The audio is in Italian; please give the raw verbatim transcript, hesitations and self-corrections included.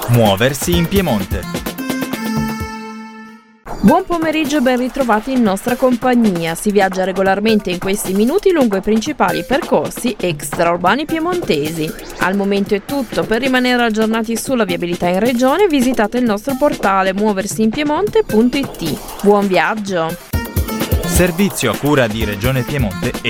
Muoversi in Piemonte. Buon pomeriggio e ben ritrovati in nostra compagnia. Si viaggia regolarmente in questi minuti lungo i principali percorsi extraurbani piemontesi. Al momento è tutto. Per rimanere aggiornati sulla viabilità in regione visitate il nostro portale muoversiinpiemonte punto it. Buon viaggio! Servizio a cura di Regione Piemonte e